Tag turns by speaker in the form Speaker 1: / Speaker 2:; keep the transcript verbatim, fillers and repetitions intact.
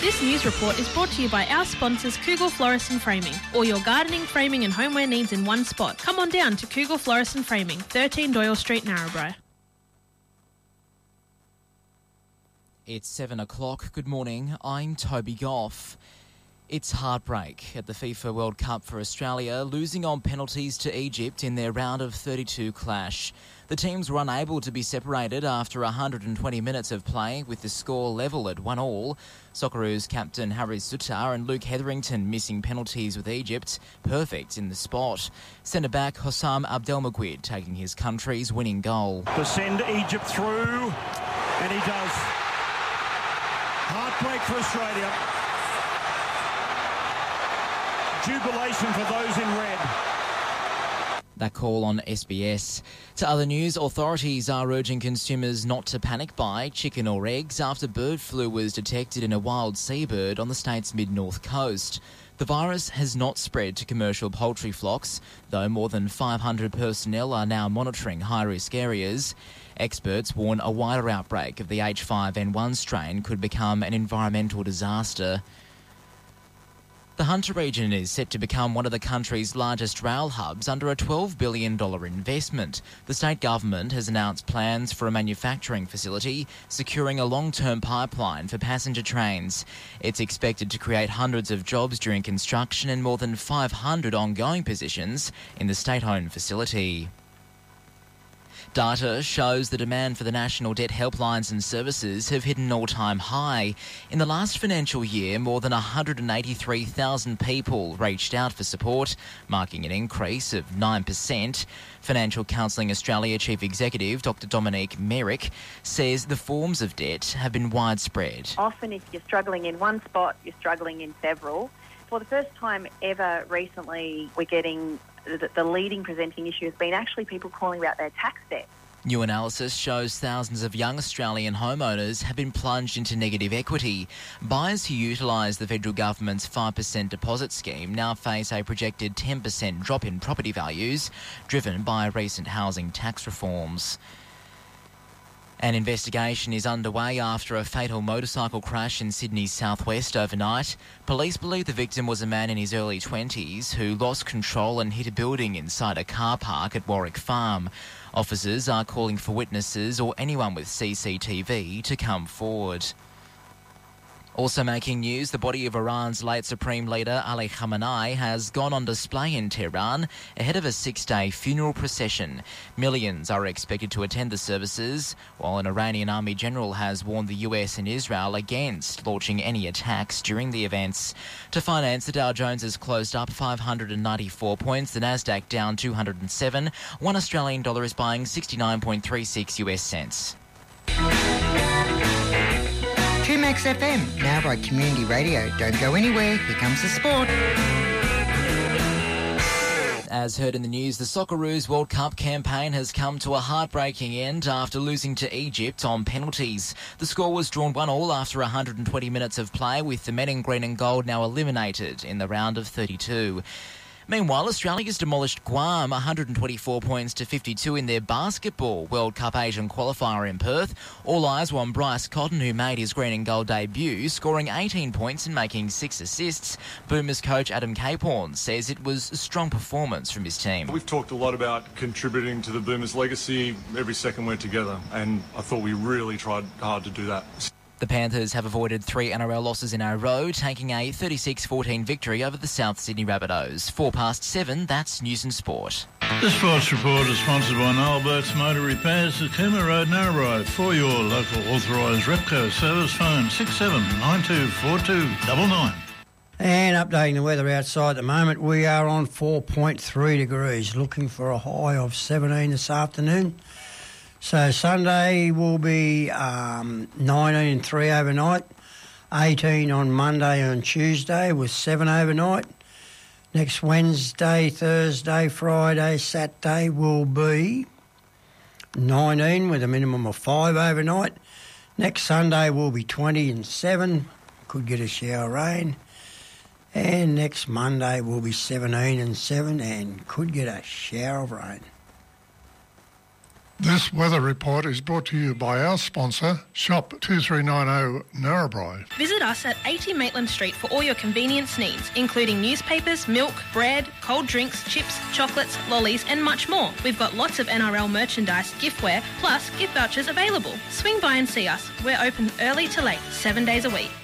Speaker 1: This news report is brought to you by our sponsors Kugel Florist and Framing. All your gardening, framing and homeware needs in one spot. Come on down to Kugel Florist and Framing, thirteen Doyle Street, Narrabri.
Speaker 2: It's seven o'clock. Good morning. I'm Toby Goff. It's heartbreak at the FIFA World Cup for Australia, losing on penalties to Egypt in their round of thirty-two clash. The teams were unable to be separated after one hundred twenty minutes of play, with the score level at one all. Socceroos captain Harry Sutar and Luke Hetherington missing penalties with Egypt, perfect in the spot. Centre-back Hossam Abdelmaguid taking his country's winning goal.
Speaker 3: To send Egypt through, and he does. Heartbreak for Australia. Jubilation for those in red.
Speaker 2: That call on S B S. To other news, authorities are urging consumers not to panic buy chicken or eggs after bird flu was detected in a wild seabird on the state's mid-north coast. The virus has not spread to commercial poultry flocks, though more than five hundred personnel are now monitoring high-risk areas. Experts warn a wider outbreak of the H five N one strain could become an environmental disaster. The Hunter region is set to become one of the country's largest rail hubs under a twelve billion dollars investment. The state government has announced plans for a manufacturing facility, securing a long-term pipeline for passenger trains. It's expected to create hundreds of jobs during construction and more than five hundred ongoing positions in the state-owned facility. Data shows the demand for the National Debt helplines and services have hit an all-time high. In the last financial year, more than one hundred eighty-three thousand people reached out for support, marking an increase of nine percent. Financial Counselling Australia Chief Executive Doctor Dominique Merrick says the forms of debt have been widespread.
Speaker 4: Often if you're struggling in one spot, you're struggling in several. For the first time ever recently, we're getting the, the leading presenting issue has been actually people calling about their tax debt.
Speaker 2: New analysis shows thousands of young Australian homeowners have been plunged into negative equity. Buyers who utilise the federal government's five percent deposit scheme now face a projected ten percent drop in property values, driven by recent housing tax reforms. An investigation is underway after a fatal motorcycle crash in Sydney's southwest overnight. Police believe the victim was a man in his early twenties who lost control and hit a building inside a car park at Warwick Farm. Officers are calling for witnesses or anyone with C C T V to come forward. Also making news, the body of Iran's late Supreme Leader Ali Khamenei has gone on display in Tehran ahead of a six-day funeral procession. Millions are expected to attend the services, while an Iranian army general has warned the U S and Israel against launching any attacks during the events. To finance, the Dow Jones has closed up five hundred ninety-four points, the Nasdaq down two hundred seven. One Australian dollar is buying sixty-nine point three six U S cents.
Speaker 5: two Max F M, Narrabri Community Radio. Don't go anywhere, here comes the sport.
Speaker 2: As heard in the news, the Socceroos World Cup campaign has come to a heartbreaking end after losing to Egypt on penalties. The score was drawn one all after one hundred twenty minutes of play, with the men in green and gold now eliminated in the round of thirty-two. Meanwhile, Australia's demolished Guam one hundred twenty-four points to fifty-two in their basketball World Cup Asian qualifier in Perth. All eyes were on Bryce Cotton, who made his green and gold debut, scoring eighteen points and making six assists. Boomers coach Adam Capehorn says it was a strong performance from his team.
Speaker 6: We've talked a lot about contributing to the Boomers' legacy every second we're together, and I thought we really tried hard to do that.
Speaker 2: The Panthers have avoided three N R L losses in a row, taking a thirty-six fourteen victory over the South Sydney Rabbitohs. Four past seven, that's News and Sport.
Speaker 7: The Sports Report is sponsored by Noel Burt's Motor Repairs at Cooma Road, Narrabri. For your local authorised Repco service, phone six seven nine two four two nine nine.
Speaker 8: And updating the weather outside at the moment, we are on four point three degrees, looking for a high of seventeen this afternoon. So Sunday will be um, nineteen and three overnight, eighteen on Monday and Tuesday with seven overnight. Next Wednesday, Thursday, Friday, Saturday will be nineteen with a minimum of five overnight. Next Sunday will be twenty and seven, could get a shower rain. And next Monday will be seventeen and seven and could get a shower of rain.
Speaker 9: This weather report is brought to you by our sponsor, Shop two three nine zero Narrabri.
Speaker 1: Visit us at eighty Maitland Street for all your convenience needs, including newspapers, milk, bread, cold drinks, chips, chocolates, lollies and much more. We've got lots of N R L merchandise, giftware, plus gift vouchers available. Swing by and see us. We're open early to late, seven days a week.